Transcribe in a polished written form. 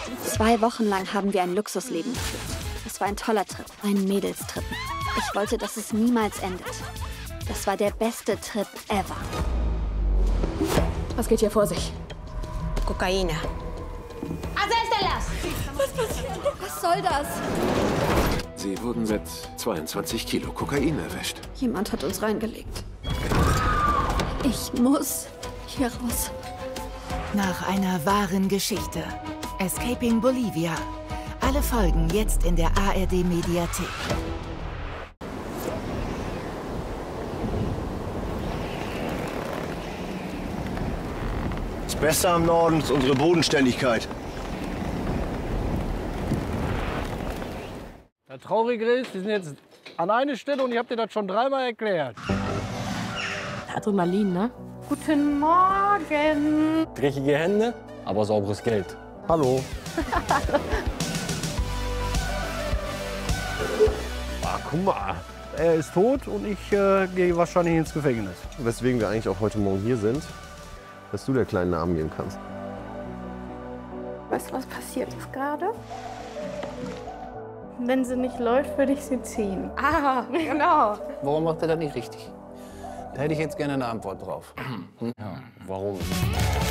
2 Wochen lang haben wir ein Luxusleben geführt. Es war ein toller Trip, ein Mädelstrip. Ich wollte, dass es niemals endet. Das war der beste Trip ever. Was geht hier vor sich? Kokaina. Was soll das? Sie wurden mit 22 Kilo Kokain erwischt. Jemand hat uns reingelegt. Ich muss hier raus. Nach einer wahren Geschichte. Escaping Bolivia. Alle Folgen jetzt in der ARD-Mediathek. Das Beste am Norden ist unsere Bodenständigkeit. Das Traurige ist, wir sind jetzt an einer Stelle und ich habe dir das schon 3-mal erklärt. Adrenalin, ne? Guten Morgen. Dreckige Hände, aber sauberes Geld. Hallo. Guck mal, er ist tot und ich gehe wahrscheinlich ins Gefängnis. Weswegen wir eigentlich auch heute Morgen hier sind, dass du der kleinen Namen geben kannst. Weißt du, was passiert ist gerade? Wenn sie nicht läuft, würde ich sie ziehen. Ah, genau. Warum macht er das nicht richtig? Da hätte ich jetzt gerne eine Antwort drauf. Warum?